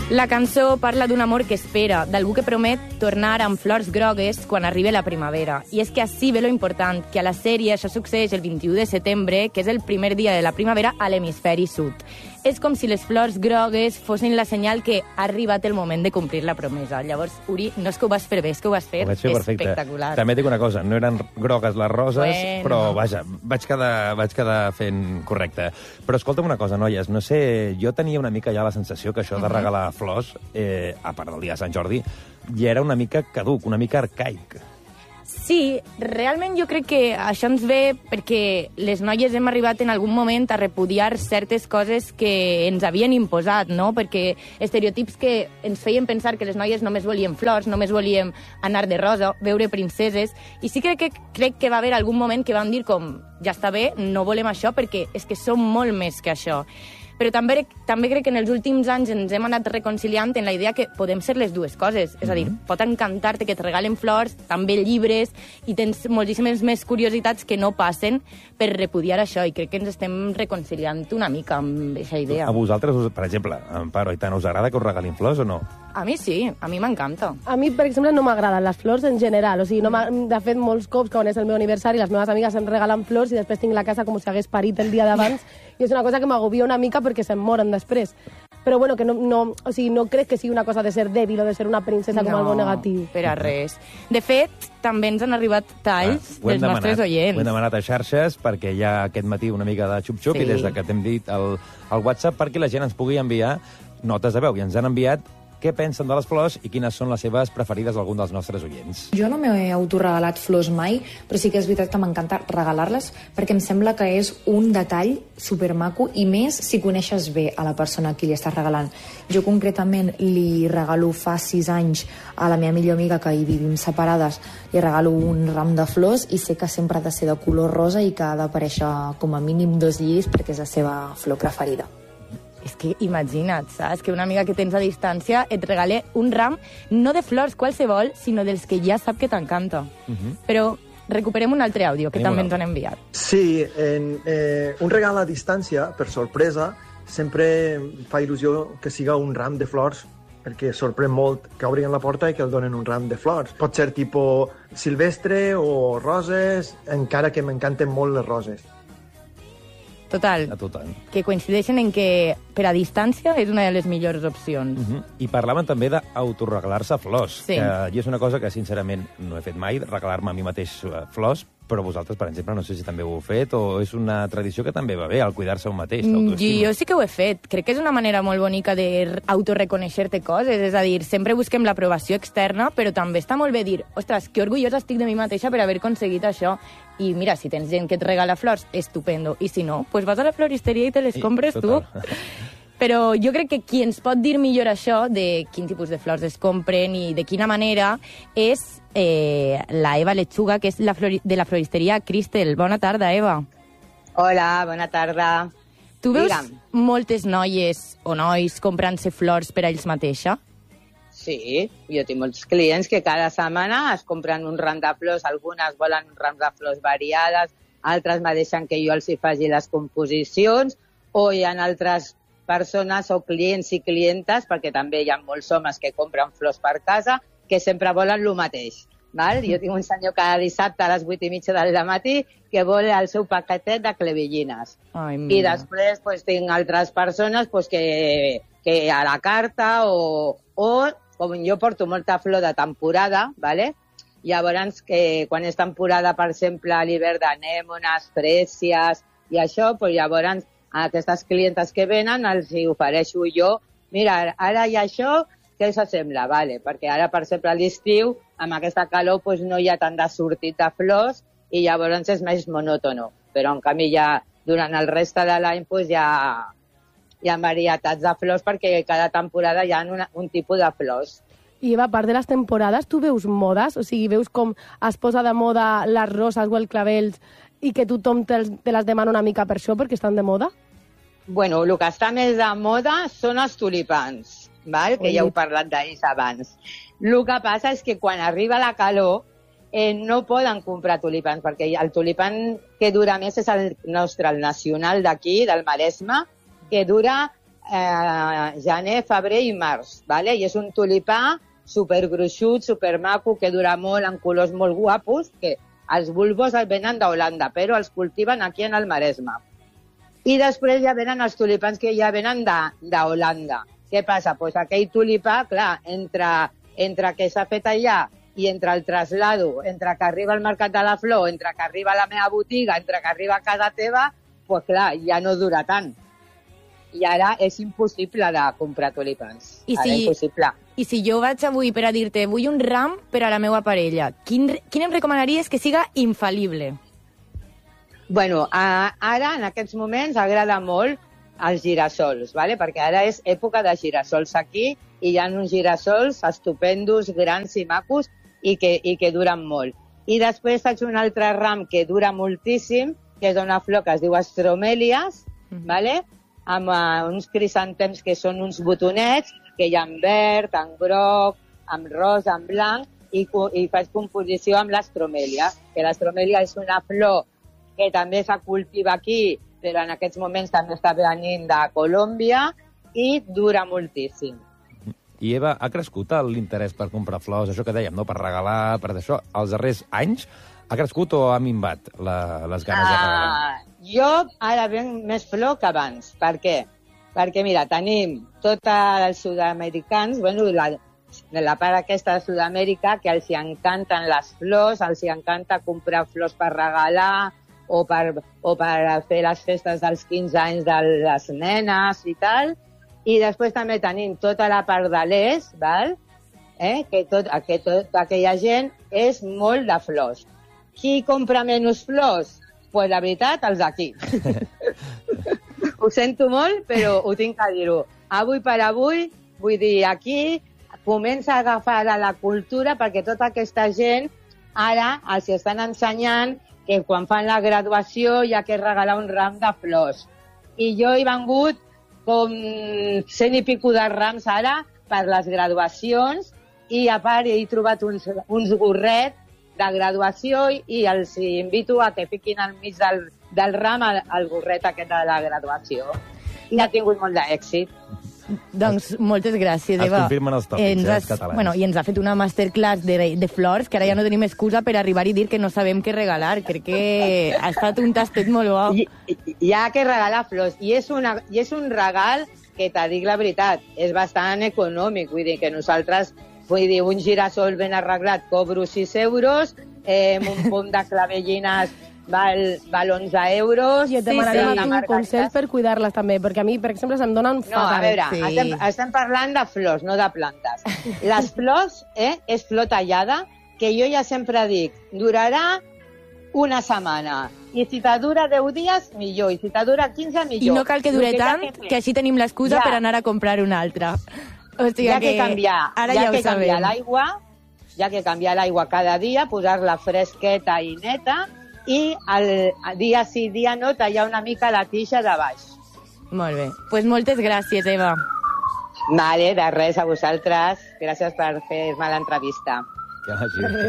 La cançó parla d'un amor que espera, d'algú que promet tornar amb flors grogues quan arribi la primavera. I és que així ve lo important, que a la sèrie això succeeix el 21 de setembre, que és el primer dia de la primavera a l'hemisferi sud. És com si les flors grogues fossin la senyal que ha arribat el moment de complir la promesa. Llavors, Uri, no és que ho vas fer bé, és que ho vas fer espectacular. També dic una cosa, no eren grogues les roses, però vaja, vaig quedar fent correcte. Però escolta'm una cosa, noies, no sé, jo tenia una mica ja la sensació que això de regalar flors, a part del dia de Sant Jordi, ja era una mica caduc, una mica arcaic. Sí, realment jo crec que això ens ve perquè les noies hem arribat en algun moment a repudiar certes coses que ens havien imposat, no? Perquè estereotips que ens feien pensar que les noies només volíem flors, només volíem anar de rosa, veure princeses, i sí que crec que va haver algun moment que vam dir com, ja està bé, no volem això perquè és que som molt més que això. Però també crec que en els últims anys ens hem anat reconciliant en la idea que podem ser les dues coses. És a dir, pot encantar-te que et regalen flors, també llibres, i tens moltíssimes més curiositats que no passen per repudiar això, i crec que ens estem reconciliant una mica amb aquesta idea. A vosaltres, per exemple, Amparo, Aitana, us agrada que us regalin flors o no? A mi sí, a mi m'encanta. A mi, per exemple, no m'agraden les flors en general. O sigui, de fet, molts cops, quan és el meu aniversari, les meves amigues em regalen flors i després tinc la casa com si hagués parit el dia d'abans, i és una cosa que m'agobia una mica perquè se'm moren després. Però bueno, que no crec que sigui una cosa de ser dèbil o de ser una princesa com algo negatiu. Per a res. De fet, també ens han arribat talls dels nostres oients. Ho hem demanat a xarxes perquè hi ha aquest matí una mica de xup-xup, i des que t'hem dit al WhatsApp perquè la gent ens pugui enviar notes de veu, i ens han enviat què pensen de les flors i quines són les seves preferides d'algun dels nostres oients. Jo no m'he autoregalat flors mai, però sí que és veritat que m'encanta regalar-les perquè em sembla que és un detall supermaco, i més si coneixes bé a la persona a qui li estàs regalant. Jo concretament li regalo fa 6 anys a la meva millor amiga, que hi vivim separades, li regalo un ram de flors i sé que sempre ha de ser de color rosa i que ha d'aparèixer com a mínim 2 lliris perquè és la seva flor preferida. És que imagina't, saps? Que una amiga que tens a distància et regale un ram, no de flors qualsevol, sinó dels que ja sap que t'encanta. Però recuperem un altre àudio que també ens han enviat. Sí, un regal a distància, per sorpresa, sempre fa il·lusió que siga un ram de flors, perquè sorprèn molt que obrin la porta i que el donen un ram de flors. Pot ser tipus silvestre o roses, encara que m'encanten molt les roses. Total, que coincideixen en que per a distància és una de les millors opcions. I parlaven també d'autoregalar-se flors, sí. I és una cosa que sincerament no he fet mai, regalar-me a mi mateix flors, però vosaltres, per exemple, no sé si també ho heu fet, o és una tradició que també va bé, el cuidar-se un mateix, l'autoestima. Jo sí que ho he fet. Crec que és una manera molt bonica d'autoreconèixer-te coses. És a dir, sempre busquem l'aprovació externa, però també està molt bé dir, ostres, que orgullosa estic de mi mateixa per haver aconseguit això. I mira, si tens gent que et regala flors, estupendo. I si no, pues vas a la floristeria i te les compres tu. Però jo crec que qui ens pot dir millor això, de quin tipus de flors es compren i de quina manera, és la Eva Lechuga, que és de la floristeria Cristel. Bona tarda, Eva. Hola, bona tarda. Tu veus moltes noies o nois comprant-se flors per a ells mateixa? Sí, jo tinc molts clients que cada setmana es compren un ram de flors, algunes volen un ram de flors variades, altres me deixen que jo els hi faci les composicions, o hi ha altres persones o clients i clientes, perquè també hi ha molts homes que compren flors per casa, que sempre volen el mateix. Val? Jo tinc un senyor cada dissabte a les 8:30 del matí que vol el seu paquetet de clevellines. I després tinc altres persones que a la carta o com jo porto molta flor de temporada, ¿vale? Llavors, quan és temporada, per exemple, a l'hivern d'anèmones, frèsies i això, llavors a aquestes clientes que venen els hi ofereixo jo, mira, ara hi ha això, què s'assembla? Vale, perquè ara, per exemple, a l'estiu, amb aquesta calor, no hi ha tant de sortit de flors i llavors és més monòtono. Però, en canvi, ja durant el reste de l'any hi ha varietats de flors perquè cada temporada hi ha un tipus de flors. I Eva, a part de les temporades, tu veus modes? O sigui, veus com es posa de moda les roses o els clavells i que tothom te les demana una mica per això, perquè estan de moda? Bueno, el que està més de moda són els tulipans, val? Que ja heu parlat d'ells abans. El que passa és que quan arriba la calor no poden comprar tulipans, perquè el tulipan que dura més és el nostre, el nacional d'aquí, del Maresme, que dura gener, febrer i març, ¿vale? I és un tulipà supergruixut, supermaco, que dura molt, en colors molt guapos, que els bulbos els venen d'Holanda, però els cultiven aquí en el Maresme. I després ja venen els tulipans que ja venen d'Holanda. Què passa? Pues aquell tulipà, clar, entre que s'ha fet allà i entre el traslado, entre que arriba al Mercat de la Flor, entre que arriba a la meva botiga, entre que arriba a casa teva, pues clar, ja no dura tant. I ara és impossible de comprar tulipans. Impossible. I si jo vaig avui per a dir-te vull un ram per a la meva parella, quin em recomanaries que siga infal·lible? Bueno, ara, en aquests moments, agrada molt els girassols, ¿vale? Perquè ara és època de girassols aquí i hi ha uns girassols estupendos, grans i macos i que duren molt. I després faig un altre ram que dura moltíssim, que és una flor que es diu astromèlies, ¿vale? Amb uns crisantems que són uns botonets, que hi ha en verd, en groc, en rosa, en blanc, i faig composició amb l'astromèlia, que l'astromèlia és una flor que també se cultiva aquí, però en aquests moments també està venint de Colòmbia i dura moltíssim. I Eva, ha crescut l'interès per comprar flors, això que dèiem, no? Per regalar, per això, els darrers anys? Ha crescut o ha minvat les ganes de regalar? Jo ara venc més flor que abans. Per què? Perquè, mira, tenim tots els sud-americans, bueno, la part aquesta de Sud-amèrica, que els encanten les flors, els encanta comprar flors per regalar, o per fer les festes dels 15 anys de les nenes i tal. I després també tenim tota la part de l'est, val? Que tota aquella gent és molt de flors. Qui compra menys flors? Pues la veritat, els d'aquí. Ho sento molt, però ho tinc que dir-ho. Avui per avui, vull dir, aquí comença a agafar la cultura perquè tota aquesta gent ara els estan ensenyant que quan fan la graduació hi ha que regalar un ram de flors. I jo he vengut com 100 i pico de rams ara per les graduacions i a part he trobat uns gorrets de graduació i els invito a que fiquin al mig del ram el gorret aquest de la graduació. I ha tingut molt d'èxit. Doncs moltes gràcies, Eva. Es confirmen els tòpics, catalans. Bueno, i ens ha fet una masterclass de flors, que ara ja no tenim excusa per arribar i dir que no sabem què regalar. Crec que ha estat un tastet molt bo. Hi ha que regalar flors. I és un regal que, t'ha dit la veritat, és bastant econòmic. Vull dir que nosaltres, un girassol ben arreglat cobro 6 euros, un pom de clavellines val 11 euros. I et demanarem a tu consells per cuidar-les també, perquè a mi, per exemple, se'm donen fatal. No, a veure, estem parlant de flors, no de plantes. Les flors, és flor tallada, que jo ja sempre dic, durarà una setmana. I si te dura 10 dies, millor. I si te dura 15, millor. I no cal que dure tant, que així tenim l'excusa per anar a comprar una altra. O sigui que canviar l'aigua, hi ha que canviar l'aigua cada dia, posar-la fresqueta i neta, i el dia sí, dia no, tallar una mica la tija de baix. Molt bé. Doncs moltes gràcies, Eva. Vale, de res a vosaltres. Gràcies per fer-me l'entrevista. Que vagi.